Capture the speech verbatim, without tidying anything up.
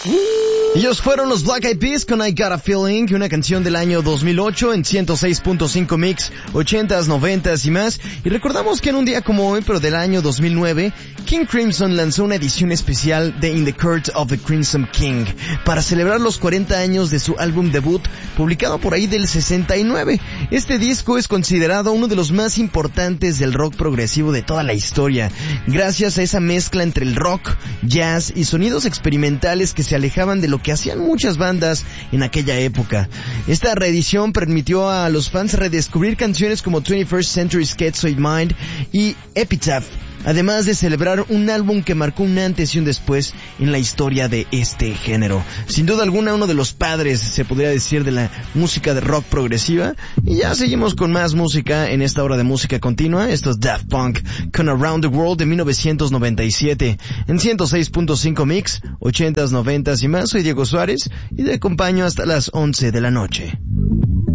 Ellos fueron los Black Eyed Peas con I Got a Feeling, una canción del año dos mil ocho en ciento seis punto cinco Mix, ochentas, noventas y más. Y recordamos que en un día como hoy, pero del año dos mil nueve, King Crimson lanzó una edición especial de In the Court of the Crimson King para celebrar los cuarenta años de su álbum debut, publicado por ahí del sesenta y nueve. Este disco es considerado uno de los más importantes del rock progresivo de toda la historia, gracias a esa mezcla entre el rock, jazz y sonidos experimentales que se alejaban de lo que hacían muchas bandas en aquella época. Esta reedición permitió a los fans redescubrir canciones como twenty-first Century Schizoid Mind y Epitaph, además de celebrar un álbum que marcó un antes y un después en la historia de este género. Sin duda alguna, uno de los padres, se podría decir, de la música de rock progresiva. Y ya seguimos con más música en esta hora de música continua. Esto es Daft Punk con Around the World de mil novecientos noventa y siete en ciento seis punto cinco Mix, ochentas, noventas y más. Soy Diego Suárez y te acompaño hasta las once de la noche.